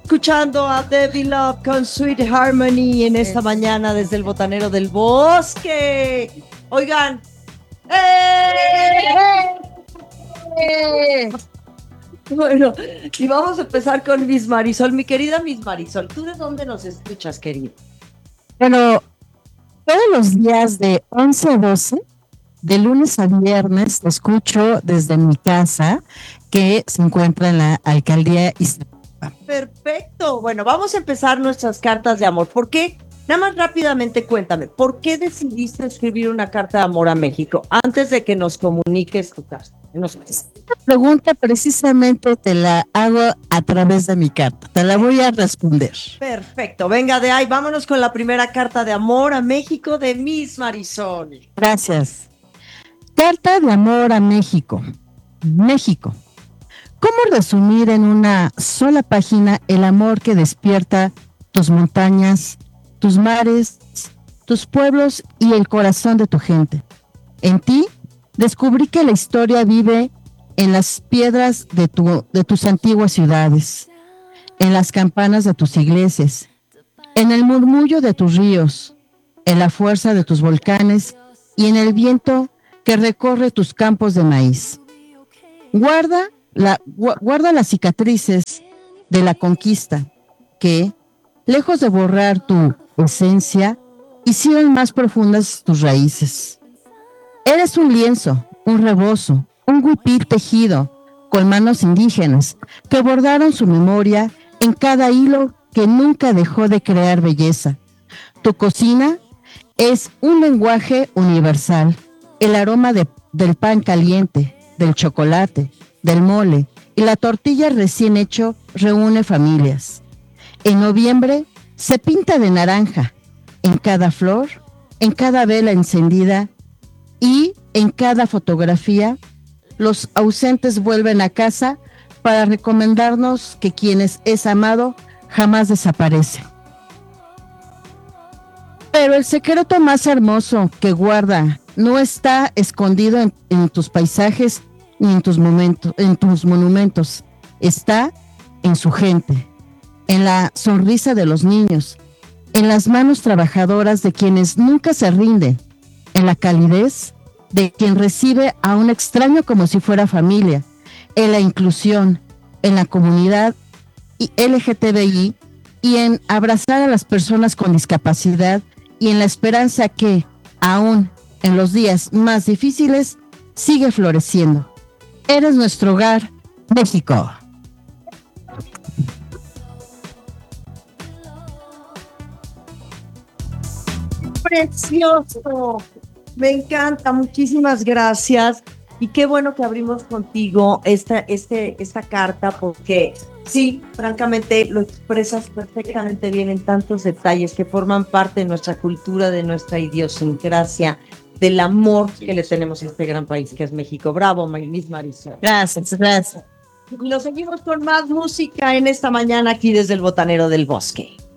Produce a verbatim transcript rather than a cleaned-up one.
Escuchando a Debbie Love con Sweet Harmony en esta mañana desde el Botanero del Bosque. Oigan, ¡eh! ¡Eh! Bueno, y vamos a empezar con Miss Marisol. Mi querida Miss Marisol, ¿tú de dónde nos escuchas, querida? Bueno, todos los días de once a doce, de lunes a viernes, te escucho desde mi casa, que se encuentra en la alcaldía Iztapalapa. Perfecto. Bueno, vamos a empezar nuestras cartas de amor. ¿Por qué? Nada más rápidamente cuéntame, ¿por qué decidiste escribir una carta de amor a México antes de que nos comuniques tu carta? Nos... Esta pregunta precisamente te la hago a través de mi carta. Te la voy a responder. Perfecto. Venga de ahí, vámonos con la primera carta de amor a México de Miss Marisol. Gracias. Carta de amor a México. México. ¿Cómo resumir en una sola página el amor que despierta tus montañas, tus mares, tus pueblos y el corazón de tu gente? En ti descubrí que la historia vive en las piedras de, tu, de tus antiguas ciudades, en las campanas de tus iglesias, en el murmullo de tus ríos, en la fuerza de tus volcanes y en el viento que recorre tus campos de maíz. Guarda, la, guarda las cicatrices de la conquista que, lejos de borrar tu esencia, hicieron más profundas tus raíces. Eres un lienzo, un rebozo, un huipil tejido con manos indígenas que bordaron su memoria en cada hilo que nunca dejó de crear belleza. Tu cocina es un lenguaje universal, el aroma de, del pan caliente, del chocolate, del mole y la tortilla recién hecho reúne familias. En noviembre se pinta de naranja, en cada flor, en cada vela encendida y en cada fotografía, los ausentes vuelven a casa para recomendarnos que quienes es amado jamás desaparece. Pero el secreto más hermoso que guarda no está escondido en, en tus paisajes ni en tus momentos, en tus monumentos, está en su gente, en la sonrisa de los niños, en las manos trabajadoras de quienes nunca se rinden, en la calidez de quien recibe a un extraño como si fuera familia, en la inclusión, en la comunidad L G T B I y en abrazar a las personas con discapacidad y en la esperanza que, aún en los días más difíciles, sigue floreciendo. Eres nuestro hogar, México. Precioso. Me encanta, muchísimas gracias. Y qué bueno que abrimos contigo esta, este, esta carta, porque sí, francamente, lo expresas perfectamente bien en tantos detalles que forman parte de nuestra cultura, de nuestra idiosincrasia, del amor que le tenemos a este gran país que es México. Bravo, Miss Marisol. Gracias, gracias. Y lo seguimos con más música en esta mañana aquí desde el Botanero del Bosque.